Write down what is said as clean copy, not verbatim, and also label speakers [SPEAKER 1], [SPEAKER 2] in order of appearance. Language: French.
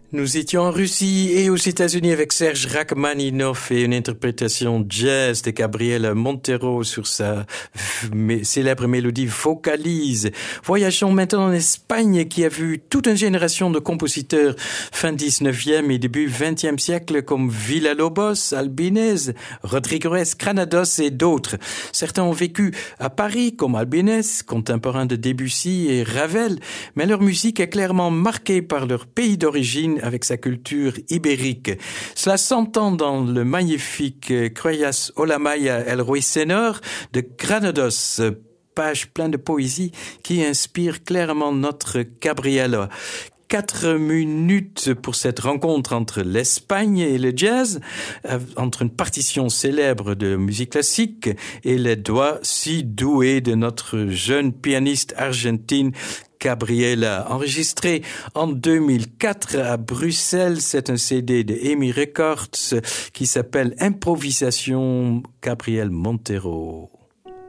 [SPEAKER 1] Nous étions en Russie et aux États-Unis avec Serge Rachmaninoff et une interprétation jazz de Gabriela Montero sur sa célèbre mélodie Vocalise. Voyageons maintenant en Espagne qui a vu toute une génération de compositeurs fin 19e et début 20e siècle comme Villalobos, Albéniz, Rodrigo Granados et d'autres. Certains ont vécu à Paris comme Albéniz, contemporain de Debussy et Ravel, mais leur musique est clairement marquée par leur pays d'origine avec sa culture ibérique. Cela s'entend dans le magnifique Creuillas Olamaya El Ruiseñor de Granados, page pleine de poésie qui inspire clairement notre Gabriela. 4 minutes pour cette rencontre entre l'Espagne et le jazz, entre une partition célèbre de musique classique et les doigts si doués de notre jeune pianiste argentine Gabriela. Enregistré en 2004 à Bruxelles, c'est un CD de EMI Records qui s'appelle Improvisation Gabriel Montero.